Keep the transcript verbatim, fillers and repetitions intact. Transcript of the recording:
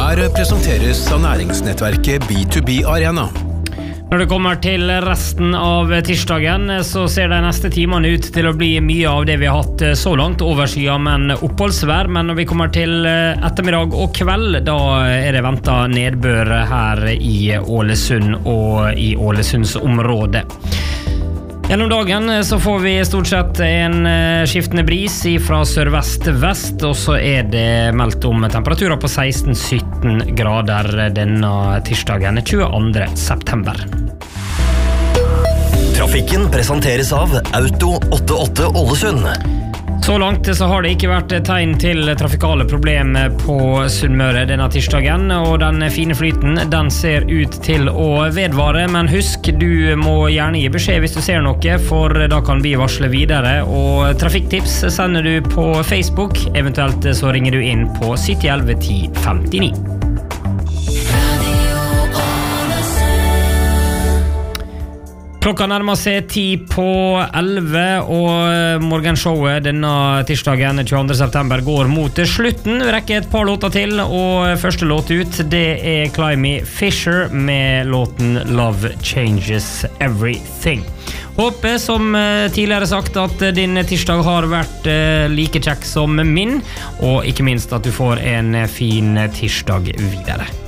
Her presenteres av næringsnettverket B to B Arena. Når det kommer til resten av tirsdagen, så ser de neste timene ut til å bli mye av det vi har hatt så langt, overskya, men oppholdsvær. Men når vi kommer til ettermiddag og kveld, da er det ventet nedbør her i Ålesund og i Ålesundsområdet. Gjennom dagen så får vi stort sett en skiftende bris fra sørvest-vest, og så er det meldt om temperaturer på seksten til sytten grader denne tirsdagen tjueandre september. Trafikken presenteres av Auto åttiåtte Ålesund. Så langt så har det ikke vært tegn til trafikale problemer på Sunnmøre denne tirsdagen, og den fine flyten den ser ut til å vedvare, men husk, du må gjerne gi beskjed hvis du ser noe, for da kan vi varsle videre, og trafikktips sender du på Facebook, eventuelt så ringer du inn på sytti elleve ti femtini. Klokka nærmer seg ti på elleve, og morgenshowet denne tirsdagen tjueandre september går mot slutten. Vi rekker et par låter til, og første låt ut, det er Climby Fisher med låten Love Changes Everything. Håper, som tidligere sagt, at din tirsdag har vært like kjekk som min, og ikke minst at du får en fin tirsdag videre.